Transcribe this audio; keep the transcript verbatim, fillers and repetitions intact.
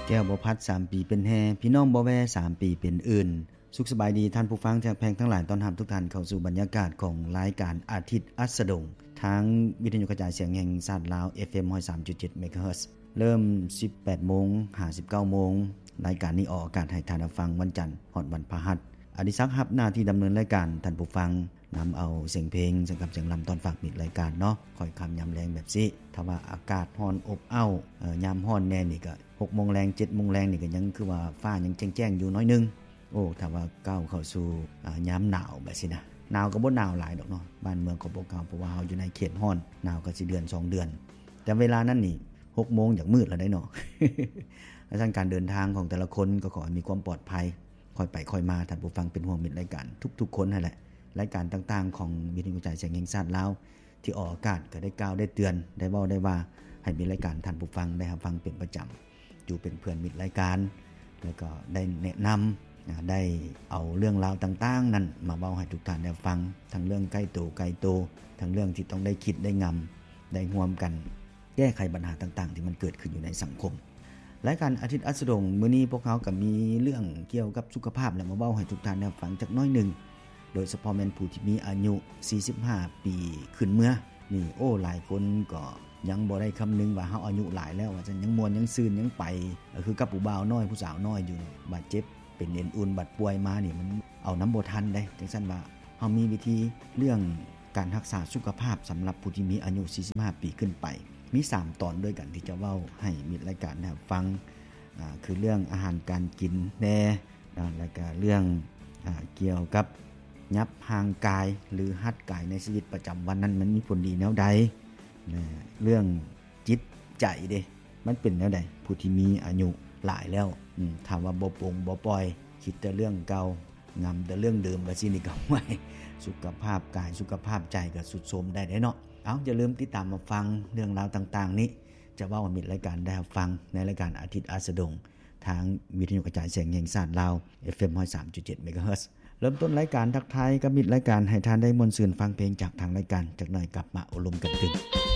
แก้วบ่พัดสามปีเป็นแฮพี่น้องบ่แวสามปีเป็นอื่นสุขสบายดีท่านผู้ฟังจากแพงทั้งหลายต้อนรับทุกท่านเข้าสู่บรรยากาศของรายการอาทิตย์อัสดงทางวิทยุกระจายเสียงแห่งชาติลาว เอฟ เอ็ม หนึ่งศูนย์สามจุดเจ็ด เมกะเฮิรตซ์เริ่ม สิบแปดโมงห้าสิบเก้าโมงรายการนี้ออกอากาศให้ท่านฟังวันจันทร์ฮอดวันพฤหัสอดิศักดิ์รับหน้าที่ดำเนินรายการท่านผู้ฟังนำเอาเสียงเพลงสังกับเสียงลำตอนฝากมิดรายการเนาะค่อยคำยามแรงแบบนี้ถ้าว่าอากาศร้อนอบอ้าวเอ่อยามร้อนแน่นี่ก็ หกโมงแรง เจ็ดโมงแรงนี่ก็ยังคือว่าฟ้ายังแจ้งๆอยู่น้อยนึงโอ้ถ้าว่าก้าวเข้าสู่อ่ายามหนาวแบบนี้นะหนาวก็บ่หนาวหลายดอกเนาะบ้านเมืองก็บ่เก่าเพราะว่าเฮาอยู่ในเขตร้อนหนาวก็สิเดือนสองเดือนแต่เวลานั้นนี่ หกโมงอยากมืดแล้วได้เนาะ และทางการเดินทางของแต่ละคนก็ขอให้มีความปลอดภัยค่อยไปค่อยมาท่านผู้ฟังเป็นห่วงมิตรรายการทุกๆคนนั่นแหละรายการต่างๆของวิทยุกระจายเสียงแห่งชาติลาวที่ออกอากาศก็ได้กล่าวได้เตือนได้เว้าได้ว่าให้มีรายการท่านผู้ฟังได้รับฟังเป็นประจำอยู่เป็นเพื่อนมิตรรายการแล้วก็ได้แนะนำได้เอาเรื่องราวต่างๆนั้นมาเว้าให้ทุกท่านได้ฟังทั้งเรื่องใกล้ตัวไกลตัวทั้งเรื่องที่ต้องได้คิดได้งำได้ร่วมกันแก้ไขปัญหาต่างๆที่มันเกิดขึ้นอยู่ในสังคมรายการอาทิตย์อัสดงมื้อนี้พวกเขาก็มีเรื่องเกี่ยวกับสุขภาพและมาเว้าให้ทุกท่านได้ฟังจักน้อยหนึ่งโดยเฉพาะแม่นผู้ที่มีอายุสี่สิบห้าปีขึ้นเมื่อนี่โอ้หลายคนก็ยังบ่ได้คำนึงว่าเฮาอายุหลายแล้วว่าซั่นยังม่วนยังซื่นยังไปก็คือกับผู้บ่าวน้อยผู้สาวน้อยอยู่บาดเจ็บเป็นเอ็นอุ่นบาดป่วยมานี่มันเอาน้ำบ่ทันได้จังซั่นว่าเฮามีวิธีเรื่องการรักษาสุขภาพสำหรับผู้ที่มีอายุสี่สิบห้าปีขึ้นไปมีสามตอนด้วยกันที่จะเว้าให้มิตรรายการได้ฟังอ่าคือเรื่องอาหารการกินแน่แล้วก็เรื่องอ่าเกี่ยวกับยับห่างกายหรือหัดกายในชีวิตประจำวันนั้นมันมีผลดีแนวใดนะเรื่องจิตใจเด้มันเป็นแนวใดผู้ที่มีอายุหลายแล้วอืมถามว่าบ่ปลงบ่ปล่อยคิดแต่เรื่องเก่างำแต่เรื่องเดิมว่าสินี่ก็ไว้สุขภาพกายสุขภาพใจก็สุดโทรมได้เด้เนาะเอาอย่าลืมติดตามมาฟังเรื่องราวต่างๆนี้จะเว้ามิตรรายการได้ฟังในรายการอาทิตย์อัสดงทางวิทยุกระจายเสียงแห่งชาติลาว เอฟ เอ็ม หนึ่งศูนย์สามจุดเจ็ด เมกะเฮิรตซ์เริ่มต้นรายการทักทายกับมิตรรายการให้ท่านได้มวลซื่นฟังเพลงจากทางรายการจักหน่อยกลับมาอบรมกันตึง